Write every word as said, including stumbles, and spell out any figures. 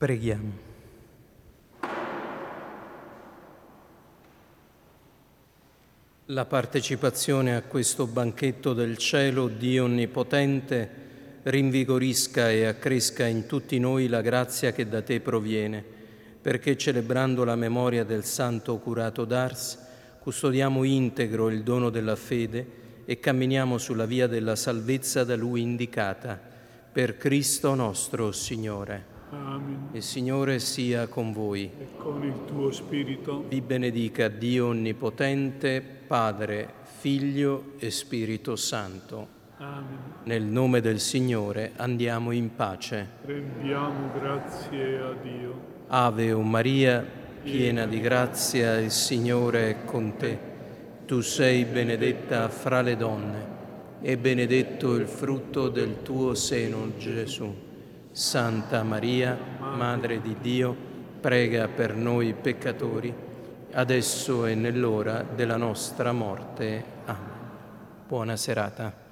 Preghiamo. La partecipazione a questo banchetto del cielo, Dio Onnipotente, rinvigorisca e accresca in tutti noi la grazia che da Te proviene, perché celebrando la memoria del Santo Curato d'Ars, custodiamo integro il dono della fede e camminiamo sulla via della salvezza da Lui indicata. Per Cristo nostro Signore. Amen. Il Signore sia con voi. E con il tuo spirito. Vi benedica Dio Onnipotente, Padre, Figlio e Spirito Santo. Amen. Nel nome del Signore andiamo in pace. Rendiamo grazie a Dio. Ave o Maria, piena di grazia, il Signore è con te. Tu sei benedetta fra le donne e benedetto il frutto del tuo seno, Gesù. Santa Maria, Madre di Dio, prega per noi peccatori, adesso e nell'ora della nostra morte. Amen. Buona serata.